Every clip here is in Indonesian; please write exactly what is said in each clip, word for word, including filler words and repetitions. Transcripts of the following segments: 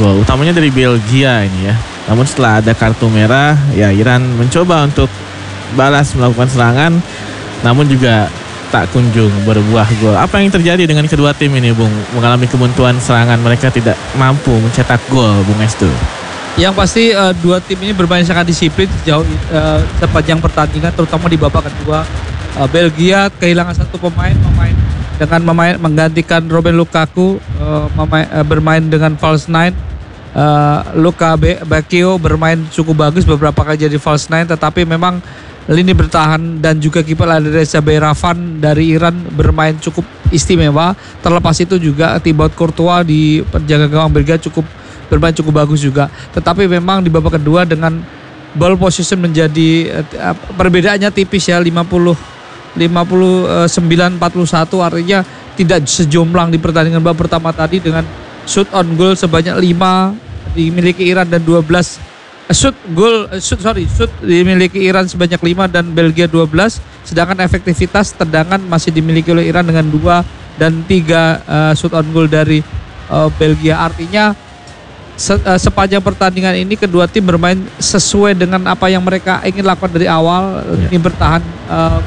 gol, utamanya dari Belgia ini ya. Namun setelah ada kartu merah, ya Iran mencoba untuk balas melakukan serangan, namun juga tak kunjung berbuah gol. Apa yang terjadi dengan kedua tim ini, Bung? Mengalami kebuntuan serangan, mereka tidak mampu mencetak gol, Bung Estu. Yang pasti uh, dua tim ini bermain sangat disiplin sejauh uh, sepanjang pertandingan, terutama di babak kedua. Uh, Belgia kehilangan satu pemain, pemain dengan memain, menggantikan Romelu Lukaku uh, memain, uh, bermain dengan false nine. Uh, Luka Bacchio bermain cukup bagus beberapa kali jadi false nine, tetapi memang lini bertahan dan juga kiper Alireza Beiravan dari Iran bermain cukup istimewa. Terlepas itu juga Thibaut Courtois di penjaga gawang Belgia cukup bermain cukup bagus juga. Tetapi memang di babak kedua dengan ball position menjadi uh, perbedaannya tipis ya, lima puluh lima puluh sembilan empat puluh satu, artinya tidak sejomplang di pertandingan babak pertama tadi dengan shoot on goal sebanyak lima dimiliki Iran dan dua belas shoot goal shoot sorry shoot dimiliki Iran sebanyak lima dan Belgia dua belas, sedangkan efektivitas tendangan masih dimiliki oleh Iran dengan dua dan tiga uh, shoot on goal dari uh, Belgia. Artinya se, uh, sepanjang pertandingan ini kedua tim bermain sesuai dengan apa yang mereka ingin lakukan dari awal. Yeah. Ini bertahan uh,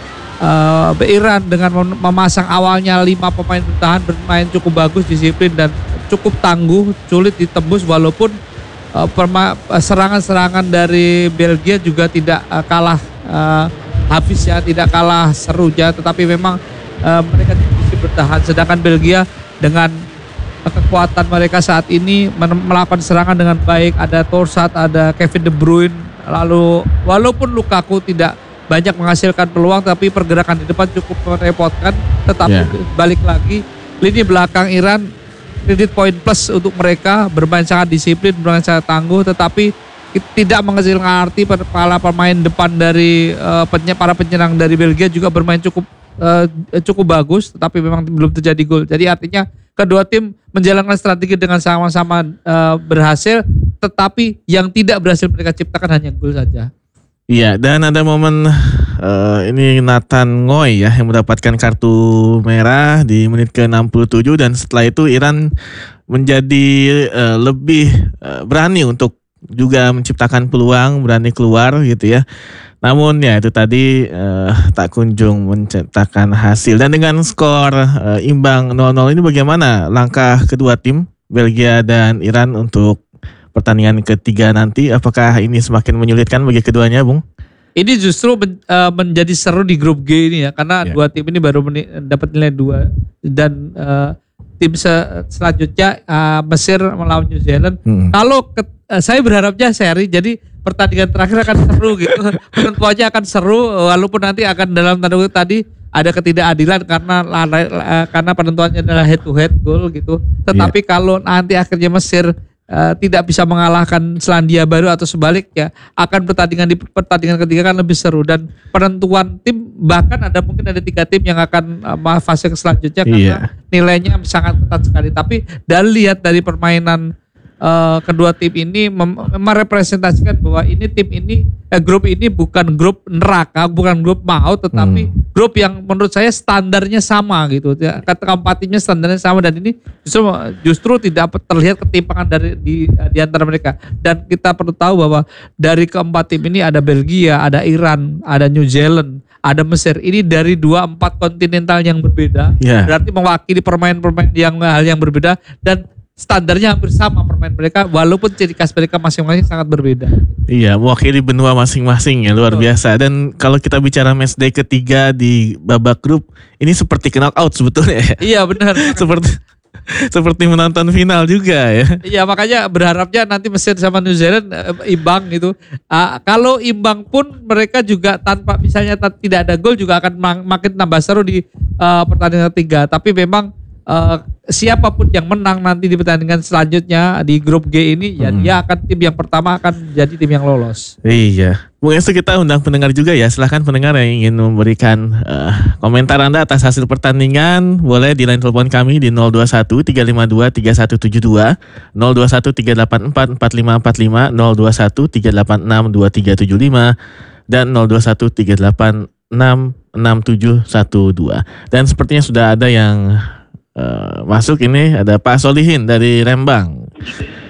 uh, Iran dengan memasang awalnya lima pemain bertahan bermain cukup bagus, disiplin dan cukup tangguh, sulit ditembus walaupun uh, perma, uh, serangan-serangan dari Belgia juga tidak uh, kalah uh, habis ya, tidak kalah seru ya, tetapi memang uh, mereka bisa bertahan, sedangkan Belgia dengan uh, kekuatan mereka saat ini men- melakukan serangan dengan baik, ada Torsat, ada Kevin De Bruyne, lalu walaupun Lukaku tidak banyak menghasilkan peluang tapi pergerakan di depan cukup merepotkan, tetapi yeah. balik lagi lini belakang Iran kredit poin plus untuk mereka, bermain sangat disiplin, bermain sangat tangguh, tetapi tidak menghasilkan arti. Para pemain depan dari uh, penye, para penyerang dari Belgia juga bermain cukup uh, cukup bagus, tetapi memang belum terjadi gol. Jadi artinya kedua tim menjalankan strategi dengan sama-sama uh, berhasil, tetapi yang tidak berhasil mereka ciptakan hanya gol saja. Iya, dan ada momen uh, ini Nathan Ngoy ya yang mendapatkan kartu merah di menit ke enam puluh tujuh, dan setelah itu Iran menjadi uh, lebih uh, berani untuk juga menciptakan peluang, berani keluar gitu ya. Namun ya itu tadi uh, tak kunjung mencetakkan hasil, dan dengan skor uh, imbang nol nol ini bagaimana langkah kedua tim Belgia dan Iran untuk pertandingan ketiga nanti? Apakah ini semakin menyulitkan bagi keduanya, Bung? Ini justru men, uh, menjadi seru di grup G ini ya, karena yeah. dua tim ini baru meni- dapat nilai dua, dan uh, tim se- selanjutnya uh, Mesir melawan New Zealand. Hmm. Kalau ke, uh, saya berharapnya seri, jadi pertandingan terakhir akan seru gitu. Penentuannya akan seru, walaupun nanti akan dalam tanda kutip tadi ada ketidakadilan karena uh, karena penentuannya adalah head to head goal gitu. Tetapi yeah. kalau nanti akhirnya Mesir Uh, tidak bisa mengalahkan Selandia Baru atau sebaliknya, akan pertandingan di pertandingan ketiga kan lebih seru, dan penentuan tim bahkan ada mungkin ada tiga tim yang akan uh, fase ke selanjutnya karena yeah. nilainya sangat ketat sekali. Tapi dari lihat dari permainan uh, kedua tim ini mem- merepresentasikan bahwa ini tim ini eh, grup ini bukan grup neraka, bukan grup maut, tetapi hmm. grup yang menurut saya standarnya sama gitu. Kata keempat timnya standarnya sama, dan ini justru justru tidak terlihat ketimpangan dari di, di antara mereka. Dan kita perlu tahu bahwa dari keempat tim ini ada Belgia, ada Iran, ada New Zealand, ada Mesir. Ini dari dua empat kontinental yang berbeda. Yeah. Berarti mewakili permain-permain yang hal yang berbeda, dan standarnya hampir sama permain mereka, walaupun ciri khas mereka masing-masing sangat berbeda. Iya, mewakili benua masing-masing ya, luar biasa. Dan kalau kita bicara matchday ketiga di babak grup, ini seperti knockout sebetulnya ya. Iya benar. seperti seperti menonton final juga ya. Iya, makanya berharapnya nanti Mesir sama New Zealand e, imbang gitu. Uh, kalau imbang pun mereka juga tanpa misalnya t- tidak ada gol juga akan mak- makin tambah seru di uh, pertandingan ketiga. Tapi memang Uh, siapapun yang menang nanti di pertandingan selanjutnya di grup G ini, hmm. ya dia akan tim yang pertama akan jadi tim yang lolos. Iya, Bung Estu, kita undang pendengar juga ya. Silahkan pendengar yang ingin memberikan uh, komentar Anda atas hasil pertandingan, boleh di line telepon kami di nol dua satu tiga lima dua tiga satu tujuh dua, nol dua satu tiga delapan empat empat lima empat lima, nol dua satu tiga delapan enam dua tiga tujuh lima, dan nol dua satu tiga delapan enam enam tujuh satu dua. Dan sepertinya sudah ada yang Uh, masuk ini, ada Pak Solihin dari Rembang.